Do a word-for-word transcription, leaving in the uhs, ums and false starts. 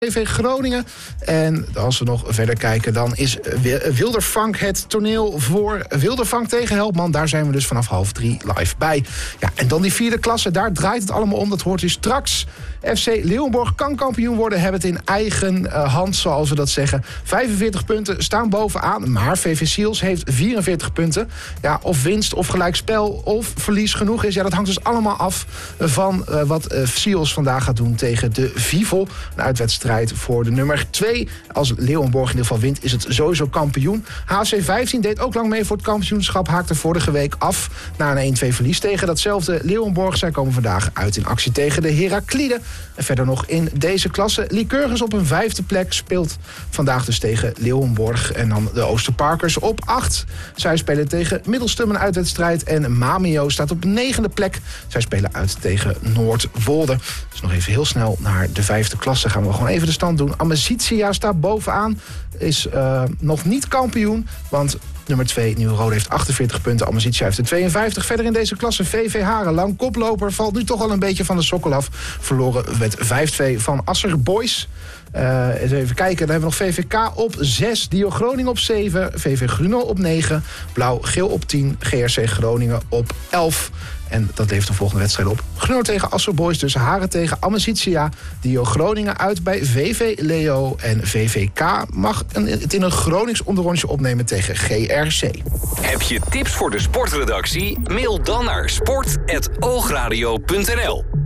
V V Groningen. En als we nog verder kijken, dan is Wildervank het toneel voor Wildervank tegen Helpman. Daar zijn we dus vanaf half drie live bij. Ja, en dan die vierde klasse, daar draait het allemaal om. Dat hoort u straks. F C Leeuwenborg kan kampioen worden, hebben het in eigen uh, hand, zoals we dat zeggen. vijfenveertig punten staan bovenaan, maar V V Seals heeft vierenveertig punten. Ja, of winst of gelijkspel of verlies genoeg is, ja, dat hangt dus allemaal af van uh, wat uh, Seals vandaag gaat doen tegen de Vivel. Een uitwedstrijd voor de nummer twee. Als Leeuwenborg in ieder geval wint, is het sowieso kampioen. H C vijftien deed ook lang mee voor het kampioenschap, haakte vorige week af na een één-twee verlies tegen datzelfde Leeuwenborg. Zij komen vandaag uit in actie tegen de Heraklide. En verder nog in deze klasse. Lycurgus op een vijfde plek speelt vandaag dus tegen Leeuwenborg. En dan de Oosterparkers op acht. Zij spelen tegen Middelstum een uitwedstrijd. En Mamio staat op negende plek. Zij spelen uit tegen Noordwolde. Dus nog even heel snel naar de vijfde klasse. Gaan we gewoon even de stand doen. Amicitia staat bovenaan. Is uh, nog niet kampioen. Want nummer twee, Nieuw-Rode, heeft achtenveertig punten. Amicitia heeft er tweeënvijftig. Verder in deze klasse V V Harenlang. Koploper valt nu toch al een beetje van de sokkel af. Verloren met vijf-twee van Asser Boys. Uh, eens even kijken, dan hebben we nog V V K op zes, Dio Groningen op zeven, V V Grunel op negen, Blauw-Geel op tien, G R C Groningen op elf. En dat levert de volgende wedstrijd op. Grunel tegen Asser Boys, dus Haren tegen Amicitia. Dio Groningen uit bij V V Leo. En V V K mag een, het in een Gronings onderrondje opnemen tegen G R C. Heb je tips voor de sportredactie? Mail dan naar sport apenstaartje oogradio punt n l.